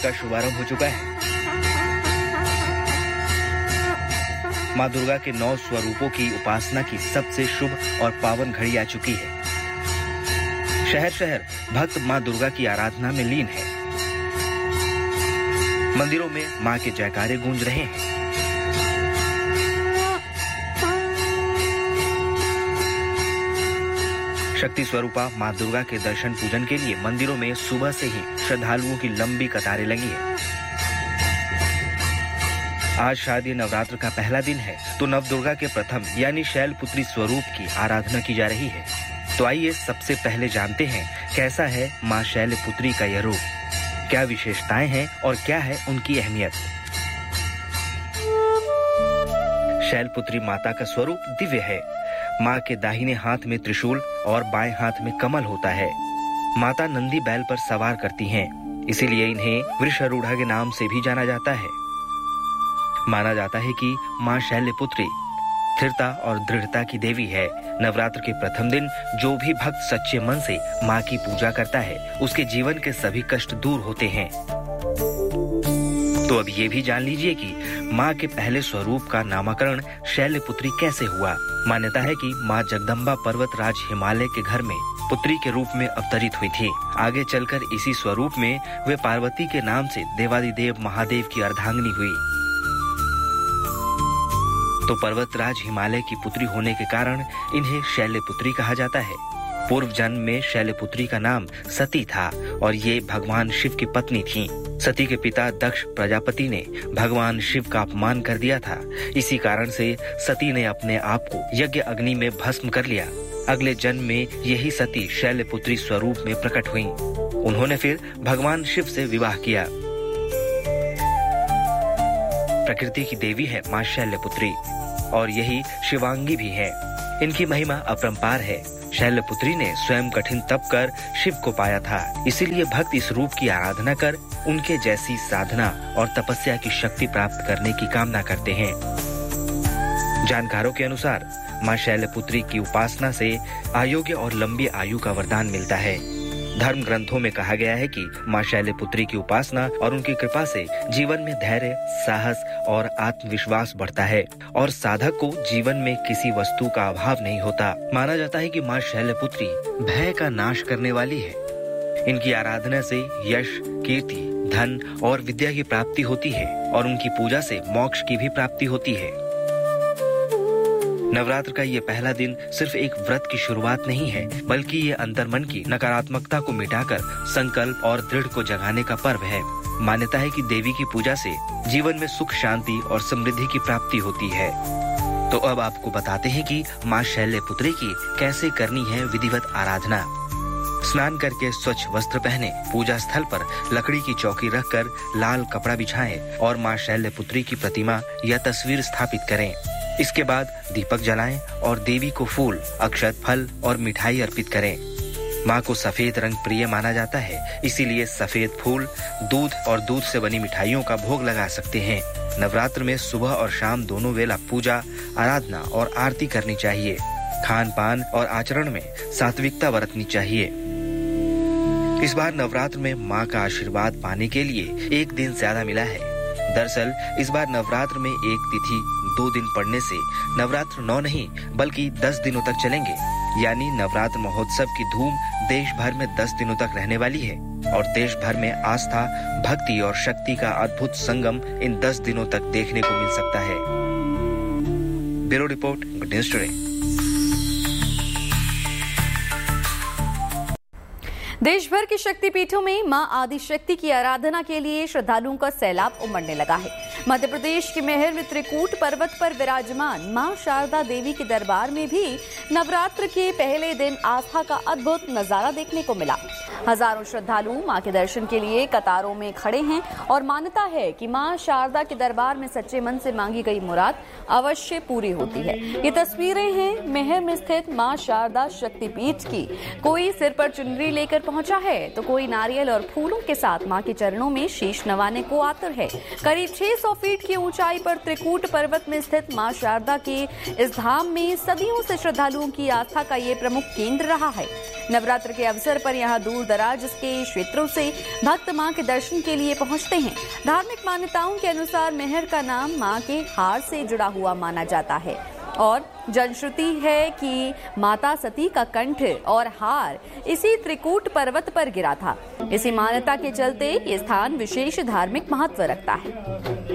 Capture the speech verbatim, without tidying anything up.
का शुभारंभ हो चुका है। मां दुर्गा के नौ स्वरूपों की उपासना की सबसे शुभ और पावन घड़ी आ चुकी है। शहर शहर भक्त मां दुर्गा की आराधना में लीन है। मंदिरों में मां के जयकारे गूंज रहे हैं। शक्ति स्वरूपा मां दुर्गा के दर्शन पूजन के लिए मंदिरों में सुबह से ही श्रद्धालुओं की लंबी कतारें लगी है। आज शारदीय नवरात्र का पहला दिन है, तो नवदुर्गा के प्रथम यानी शैलपुत्री स्वरूप की आराधना की जा रही है। तो आइए सबसे पहले जानते हैं कैसा है मां शैलपुत्री का यह रूप, क्या विशेषताएं हैं और क्या है उनकी अहमियत। शैलपुत्री माता का स्वरूप दिव्य है। मां के दाहिने हाथ में त्रिशूल और बाएं हाथ में कमल होता है। माता नंदी बैल पर सवार करती हैं, इसीलिए इन्हें वृषारूढ़ा के नाम से भी जाना जाता है। माना जाता है कि मां शैलपुत्री स्थिरता और दृढ़ता की देवी है। नवरात्र के प्रथम दिन जो भी भक्त सच्चे मन से मां की पूजा करता है, उसके जीवन के सभी कष्ट दूर होते हैं। तो अब ये भी जान लीजिए कि मां के पहले स्वरूप का नामकरण शैलपुत्री कैसे हुआ। मान्यता है कि मां जगदम्बा पर्वतराज हिमालय के घर में पुत्री के रूप में अवतरित हुई थी। आगे चलकर इसी स्वरूप में वे पार्वती के नाम से देवादिदेव महादेव की अर्धांगिनी हुई। तो पर्वतराज हिमालय की पुत्री होने के कारण इन्हें शैलपुत्री कहा जाता है। पूर्व जन्म में शैलपुत्री का नाम सती था और ये भगवान शिव की पत्नी थीं। सती के पिता दक्ष प्रजापति ने भगवान शिव का अपमान कर दिया था। इसी कारण से सती ने अपने आप को यज्ञ अग्नि में भस्म कर लिया। अगले जन्म में यही सती शैलपुत्री स्वरूप में प्रकट हुई। उन्होंने फिर भगवान शिव से विवाह किया। प्रकृति की देवी है मां शैलपुत्री और यही शिवांगी भी है। इनकी महिमा अपरंपार है। शैलपुत्री ने स्वयं कठिन तप कर शिव को पाया था, इसीलिए भक्त इस रूप की आराधना कर उनके जैसी साधना और तपस्या की शक्ति प्राप्त करने की कामना करते हैं। जानकारों के अनुसार मां शैलपुत्री की उपासना से आरोग्य और लंबी आयु का वरदान मिलता है। धर्म ग्रंथों में कहा गया है कि मां शैलपुत्री की उपासना और उनकी कृपा से जीवन में धैर्य, साहस और आत्मविश्वास बढ़ता है और साधक को जीवन में किसी वस्तु का अभाव नहीं होता। माना जाता है कि मां शैलपुत्री भय का नाश करने वाली है। इनकी आराधना से यश, कीर्ति, धन और विद्या की प्राप्ति होती है और उनकी पूजा से मोक्ष की भी प्राप्ति होती है। नवरात्र का ये पहला दिन सिर्फ एक व्रत की शुरुआत नहीं है, बल्कि ये अंतर्मन की नकारात्मकता को मिटाकर संकल्प और दृढ़ को जगाने का पर्व है। मान्यता है कि देवी की पूजा से जीवन में सुख, शांति और समृद्धि की प्राप्ति होती है। तो अब आपको बताते हैं कि मां शैलपुत्री की कैसे करनी है विधिवत आराधना। स्नान करके स्वच्छ वस्त्र पहने, पूजा स्थल पर लकड़ी की चौकी रखकर लाल कपड़ा बिछाएं और मां शैलपुत्री की प्रतिमा या तस्वीर स्थापित करें। इसके बाद दीपक जलाएं और देवी को फूल, अक्षत, फल और मिठाई अर्पित करें। मां को सफेद रंग प्रिय माना जाता है, इसीलिए सफेद फूल, दूध और दूध से बनी मिठाइयों का भोग लगा सकते हैं। नवरात्र में सुबह और शाम दोनों वेला पूजा, आराधना और आरती करनी चाहिए। खान पान और आचरण में सात्विकता बरतनी चाहिए। इस बार नवरात्र में मां का आशीर्वाद पाने के लिए एक दिन ज्यादा मिला है। दरअसल इस बार नवरात्र में एक तिथि दो दिन पड़ने से नवरात्र नौ नहीं बल्कि दस दिनों तक चलेंगे। यानी नवरात्र महोत्सव की धूम देश भर में दस दिनों तक रहने वाली है और देश भर में आस्था, भक्ति और शक्ति का अद्भुत संगम इन दस दिनों तक देखने को मिल सकता है। Bureau report, good news today. देश भर के शक्तिपीठों में मां आदिशक्ति की आराधना के लिए श्रद्धालुओं का सैलाब उमड़ने लगा है। मध्य प्रदेश के मेहर में त्रिकूट पर्वत पर विराजमान मां शारदा देवी के दरबार में भी नवरात्र के पहले दिन आस्था का अद्भुत नजारा देखने को मिला। हजारों श्रद्धालु मां के दर्शन के लिए कतारों में खड़े हैं और मान्यता है कि मां शारदा के दरबार में सच्चे मन से मांगी गई मुराद अवश्य पूरी होती है। ये तस्वीरें हैं मेहर में स्थित मां शारदा शक्तिपीठ की। कोई सिर पर चुनरी लेकर पहुंचा है तो कोई नारियल और फूलों के साथ मां के चरणों में शीश नवाने को आतुर है। करीब छह सौ फीट की ऊंचाई पर त्रिकूट पर्वत में स्थित मां शारदा के इस धाम में सदियों से श्रद्धालुओं की आस्था का ये प्रमुख केंद्र रहा है। नवरात्र के अवसर पर यहाँ दूर दराज के क्षेत्रों से भक्त मां के दर्शन के लिए पहुंचते हैं। धार्मिक मान्यताओं के अनुसार मेहर का नाम मां के हार से जुड़ा हुआ माना जाता है और जनश्रुति है कि माता सती का कंठ और हार इसी त्रिकूट पर्वत पर गिरा था। इसी मान्यता के चलते ये स्थान विशेष धार्मिक महत्व रखता है।